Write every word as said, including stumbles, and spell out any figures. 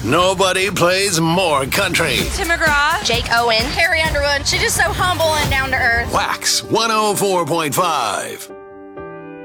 Nobody plays more country. Tim McGraw, Jake Owen, Carrie Underwood. She's just so humble and down to earth. Wax one oh four point five.